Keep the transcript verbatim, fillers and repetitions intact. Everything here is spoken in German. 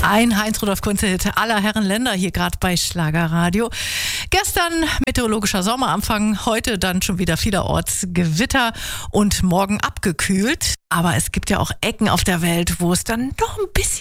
Ein Heinz-Rudolf Kunze-Hit aller Herren Länder hier gerade bei Schlagerradio. Gestern meteorologischer Sommeranfang, heute dann schon wieder vielerorts Gewitter und morgen abgekühlt. Aber es gibt ja auch Ecken auf der Welt, wo es dann doch ein bisschen